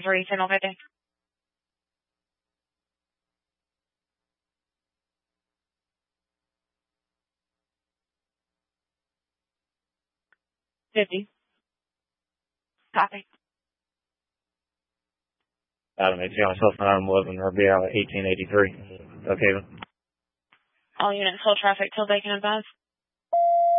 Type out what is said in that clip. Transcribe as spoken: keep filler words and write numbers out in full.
three, signal fifty. fifty. Copy. Adam eighteen on cell phone item eleven, or B L eighteen eighty-three. Okay. All units, hold traffic till they can advise.